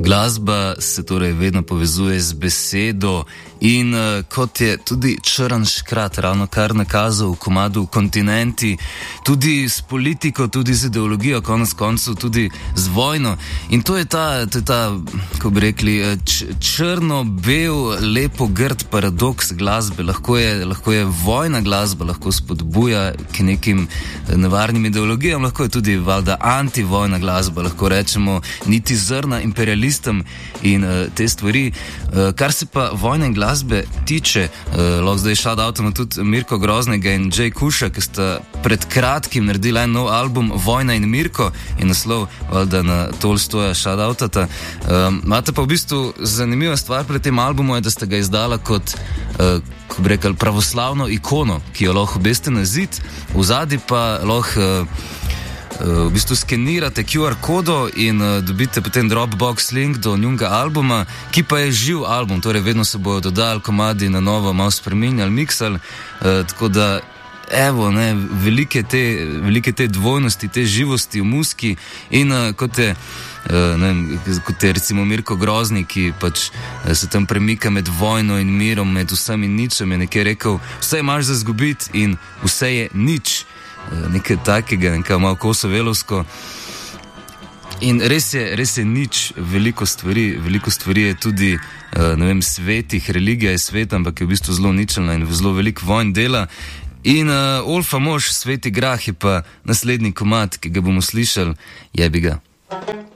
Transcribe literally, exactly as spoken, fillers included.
Glasba se torej vedno povezuje z besedo in uh, kot je tudi Črn Škrat ravno kar nakazal v komadu Kontinenti, tudi s politiko, tudi z ideologijo, konec koncev tudi z vojno. In to je ta, to je ta kako bi rekli, č- črno-bel, lepo grd paradoks glasbe. Lahko je, lahko je vojna glasba, lahko spodbuja k nekim nevarnim ideologijam, lahko je tudi valjda antivojna glasba, lahko rečemo niti zrna imperialistom in uh, te stvari. Uh, kar se pa vojne glasbe tiče, uh, lahko zdaj shout-outamo tudi Mirko Groznega in Jay Kusha, ki sta pred kratkim naredili en nov album Vojna in Mirko in naslov valjda na Tolstoja shout-outata. Um, imate pa v bistvu zanimiva stvar pri tem albumu je, da ste ga izdala kot uh, kako bi rekel, pravoslavno ikono, ki jo lahko obeste na zid, v zadnji pa lahko uh, v bistvu skenirate Q R kodo in uh, dobite potem Dropbox link do njunga albuma, ki pa je živ album, torej vedno se bojo dodali komadi na novo, malo spreminjali, miksali, uh, tako da evo, ne, velike te, velike te dvojnosti, te živosti v muski in uh, kot je Uh, ne, kot je recimo Mirko Grozni, ki pač uh, se tam premika med vojno in mirom, med vsem in ničem, je nekaj rekel, vse imaš za zgubiti in vse je nič, uh, nekaj takega, nekaj malo kosovelovsko. In res je, res je nič, veliko stvari, veliko stvari je tudi, uh, ne vem, svetih, religija je svet, ampak je v bistvu zelo ničelna in zelo veliko vojn dela. In uh, Olfa mož, Sveti grah je pa naslednji komad, ki ga bomo slišali, jebi ga.